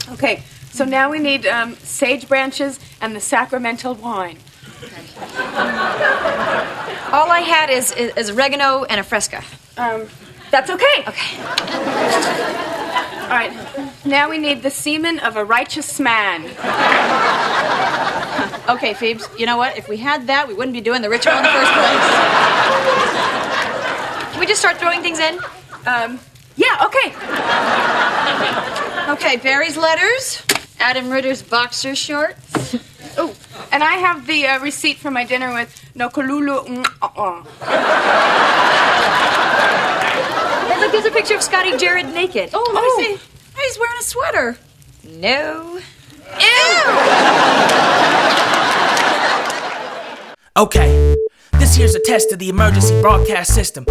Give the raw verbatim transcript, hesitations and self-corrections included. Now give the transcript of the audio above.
Okay, so now we need um, sage branches and the sacramental wine. All I had is, is, is oregano and a fresca. Um, that's okay. Okay. All right, now we need the semen of a righteous man. Okay, Phoebes, you know what? If we had that, we wouldn't be doing the ritual in the first place. Can we just start throwing things in? Um, yeah, okay. Okay, Barry's letters, Adam Ritter's boxer shorts. Oh, and I have the uh, receipt for my dinner with Nokolulu. Mm, uh-uh. Hey, look, there's a picture of Scotty Jared naked. Oh, let oh. me see. Oh, he's wearing a sweater. No. Okay, this here's a test of the emergency broadcast system.